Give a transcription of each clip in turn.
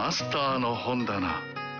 マスターの本棚。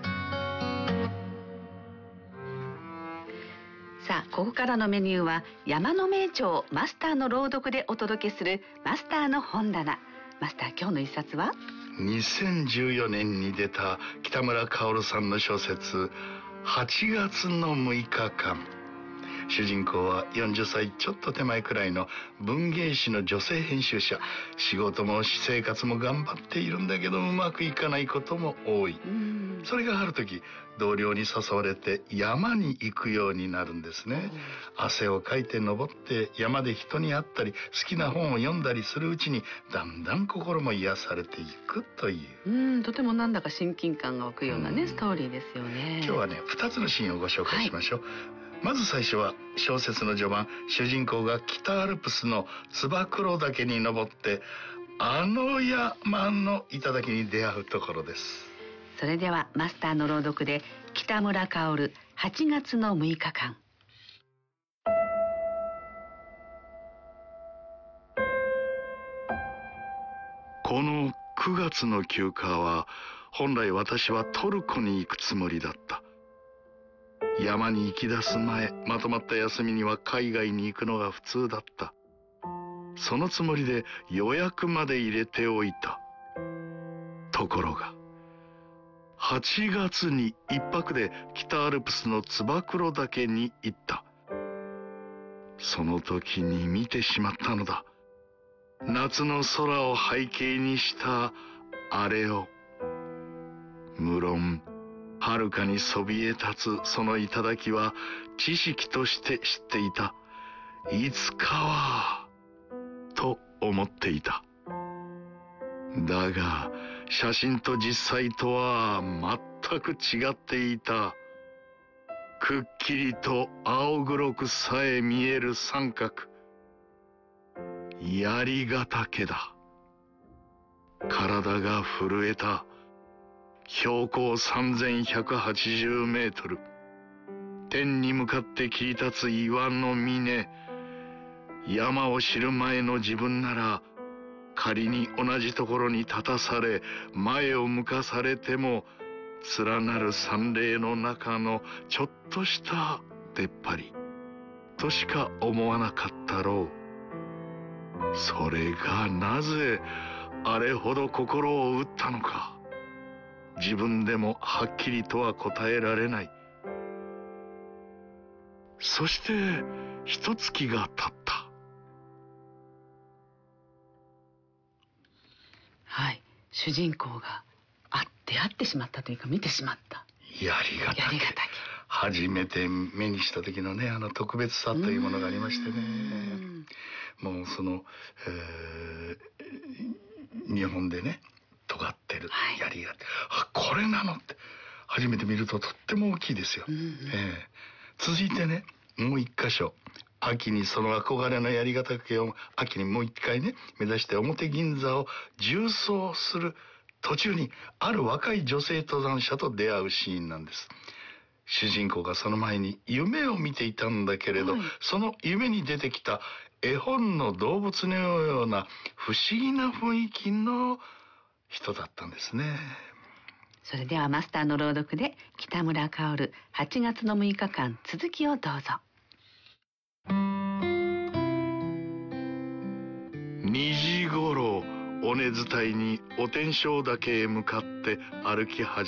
さあ、ここからのメニューは山の名著をマスターの朗読でお届けするマスターの本棚。マスター、今日の一冊は 2014年に出た北村薫さんの小説8月の6日間。主人公は40歳ちょっと手前くらいの文芸誌の女性編集者。仕事も私生活も頑張っているんだけどうまくいかないことも多い。それがある時同僚に誘われて山に行くようになるんですね。汗をかいて登って山で人に会ったり好きな本を読んだりするうちにだんだん心も癒されていくという、 とてもなんだか親近感が湧くようなね、ストーリーですよね。 今日はね2つのシーンをご紹介しましょう。まず最初は小説の序盤、主人公が北アルプスの燕岳に登ってあの山の頂に出会うところです。 それではマスターの朗読で北村薫8月の6日間。 この9月の休暇は本来私はトルコに行くつもりだった。山に行き出す前、まとまった休みには海外に行くのが普通だった。そのつもりで予約まで入れておいた。ところが8月に一泊で北アルプスの燕岳に行った。その時に見てしまったのだ。夏の空を背景にしたあれを。無論遥かにそびえ立つその頂は知識として知っていた。いつかはと思っていた。だが写真と実際とは全く違っていた。くっきりと青黒くさえ見える三角、槍ヶ岳だ。体が震えた。標高3180メートル。天に向かって切り立つ岩の峰。山を知る前の自分なら仮に同じところに立たされ前を向かされても連なる山嶺の中のちょっとした出っ張りとしか思わなかったろう。それがなぜあれほど心を打ったのか、自分でもはっきりとは答えられない。そして一月が経った。 はい、主人公が出会ってしまったというか見てしまった槍ヶ岳。初めて目にした時のね、あの特別さというものがありましてね。もうその、日本でね尖ってる槍が、これなのって初めて見るととっても大きいですよ。続いてね、もう一箇所、秋にその憧れの槍ヶ岳を秋にもう一回ね目指して表銀座を縦走する途中にある若い女性登山者と出会うシーンなんです。主人公がその前に夢を見ていたんだけれど、その夢に出てきた絵本の動物のような不思議な雰囲気の人だったんですね。 それではマスターの朗読で北村薫8月の6日間、続きをどうぞ。 2時ごろ尾根伝いにお天正岳へ向かって歩き始め